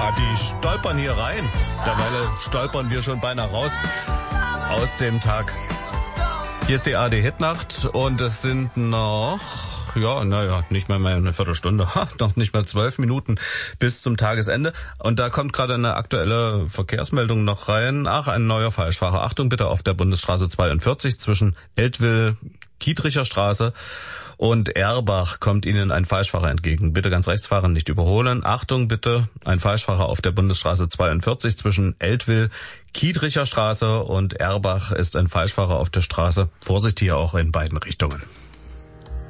Ja, die stolpern hier rein. Derweil stolpern wir schon beinahe raus aus dem Tag. Hier ist die ARD-Hitnacht und es sind noch, nicht mehr eine Viertelstunde, noch nicht mal 12 Minuten bis zum Tagesende. Und da kommt gerade eine aktuelle Verkehrsmeldung noch rein. Ach, ein neuer Falschfahrer. Achtung bitte auf der Bundesstraße 42 zwischen Eltville, Kiedricher Straße und Erbach kommt Ihnen ein Falschfahrer entgegen. Bitte ganz rechts fahren, nicht überholen. Achtung bitte, ein Falschfahrer auf der Bundesstraße 42 zwischen Eltville, Kiedricher Straße und Erbach ist ein Falschfahrer auf der Straße. Vorsicht hier auch in beiden Richtungen.